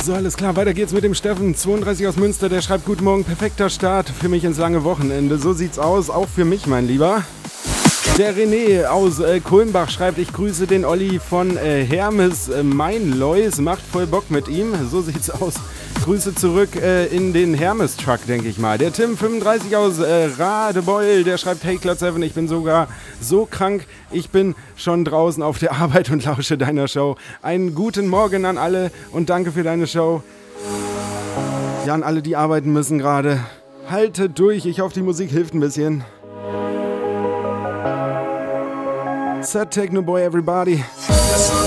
So, alles klar, weiter geht's mit dem Steffen, 32 aus Münster, der schreibt: Guten Morgen, perfekter Start für mich ins lange Wochenende. So sieht's aus, auch für mich, mein Lieber. Der René aus Kulmbach schreibt: Ich grüße den Olli von Hermes. Mein Lois macht voll Bock mit ihm. So sieht's aus. Grüße zurück in den Hermes-Truck, denke ich mal. Der Tim, 35 aus Radebeul, der schreibt: Hey Klotz 7, ich bin sogar so krank. Ich bin schon draußen auf der Arbeit und lausche deiner Show. Einen guten Morgen an alle und danke für deine Show. Ja, an alle, die arbeiten müssen gerade. Haltet durch, ich hoffe, die Musik hilft ein bisschen. Sad Techno Boy, everybody.